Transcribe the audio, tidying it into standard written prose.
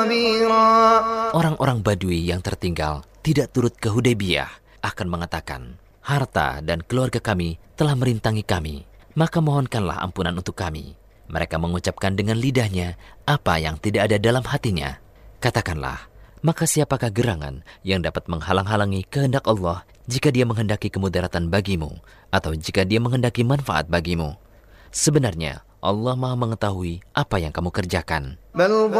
Orang-orang Badui yang tertinggal tidak turut ke Hudaybiyah akan mengatakan, harta dan keluarga kami telah merintangi kami, maka mohonkanlah ampunan untuk kami. Mereka mengucapkan dengan lidahnya apa yang tidak ada dalam hatinya. Katakanlah, maka siapakah gerangan yang dapat menghalang-halangi kehendak Allah jika Dia menghendaki kemudaratan bagimu atau jika Dia menghendaki manfaat bagimu? Sebenarnya Allah Maha mengetahui apa yang kamu kerjakan.